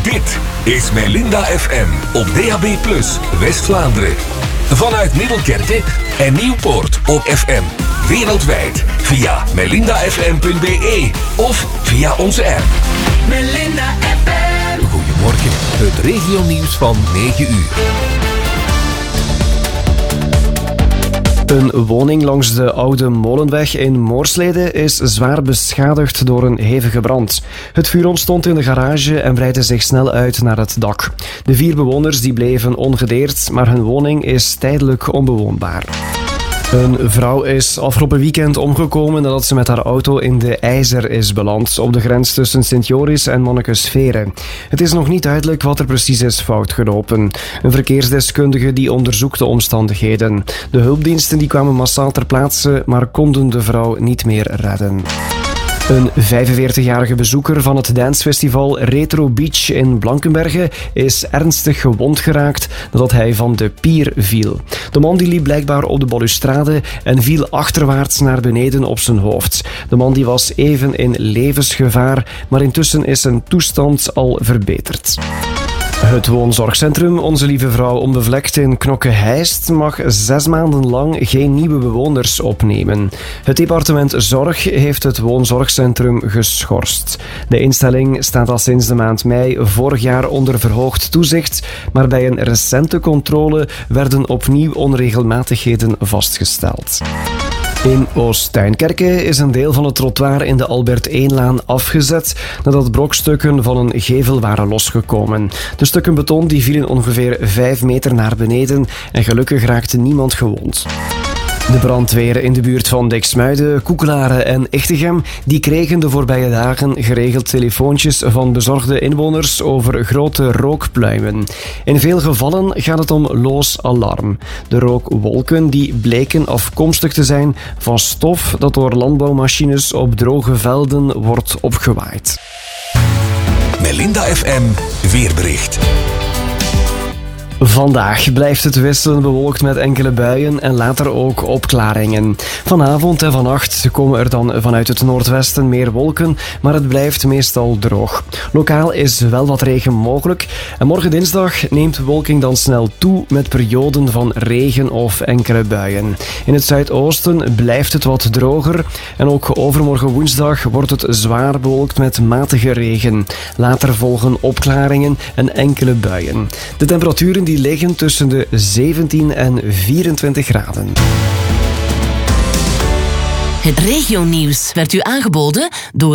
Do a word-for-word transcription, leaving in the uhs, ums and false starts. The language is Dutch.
Dit is Melinda F M op D A B plus, West-Vlaanderen. Vanuit Middelkerke en Nieuwpoort op F M. Wereldwijd via melinda f m punt b e of via onze app. Melinda F M. Goedemorgen, het regionieuws van negen uur. Een woning langs de Oude Molenweg in Moorslede is zwaar beschadigd door een hevige brand. Het vuur ontstond in de garage en breidde zich snel uit naar het dak. De vier bewoners die bleven ongedeerd, maar hun woning is tijdelijk onbewoonbaar. Een vrouw is afgelopen weekend omgekomen nadat ze met haar auto in de IJzer is beland, op de grens tussen Sint-Joris en Monnikesvere. Het is nog niet duidelijk wat er precies is fout gelopen. Een verkeersdeskundige die onderzoekt de omstandigheden. De hulpdiensten die kwamen massaal ter plaatse, maar konden de vrouw niet meer redden. Een vijfenveertigjarige bezoeker van het dancefestival Retro Beach in Blankenberge is ernstig gewond geraakt nadat hij van de pier viel. De man die liep blijkbaar op de balustrade en viel achterwaarts naar beneden op zijn hoofd. De man die was even in levensgevaar, maar intussen is zijn toestand al verbeterd. Het woonzorgcentrum Onze Lieve Vrouw Onbevlekt in Knokke-Heist mag zes maanden lang geen nieuwe bewoners opnemen. Het departement Zorg heeft het woonzorgcentrum geschorst. De instelling staat al sinds de maand mei vorig jaar onder verhoogd toezicht, maar bij een recente controle werden opnieuw onregelmatigheden vastgesteld. In Oost-Tuinkerke is een deel van het trottoir in de Albert één-laan afgezet nadat brokstukken van een gevel waren losgekomen. De stukken beton die vielen ongeveer vijf meter naar beneden en gelukkig raakte niemand gewond. De brandweer in de buurt van Diksmuiden, Koekelaren en Echtegem die kregen de voorbije dagen geregeld telefoontjes van bezorgde inwoners over grote rookpluimen. In veel gevallen gaat het om loos alarm. De rookwolken die bleken afkomstig te zijn van stof dat door landbouwmachines op droge velden wordt opgewaaid. Melinda F M weerbericht. Vandaag blijft het wisselend bewolkt met enkele buien en later ook opklaringen. Vanavond en vannacht komen er dan vanuit het noordwesten meer wolken, maar het blijft meestal droog. Lokaal is wel wat regen mogelijk en morgen dinsdag neemt de bewolking dan snel toe met perioden van regen of enkele buien. In het zuidoosten blijft het wat droger en ook overmorgen woensdag wordt het zwaar bewolkt met matige regen. Later volgen opklaringen en enkele buien. De temperaturen die liggen tussen de zeventien en vierentwintig graden. Het regionieuws werd u aangeboden door